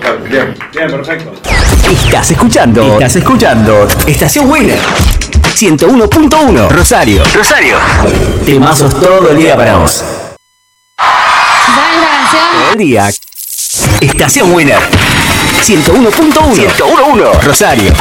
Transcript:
Bien, perfecto. Estás escuchando Estación Winner 101.1 Rosario. Temazos todo el día para vos. ¿Saben esta canción? Todo el día. Estación Winner 101.1 Rosario.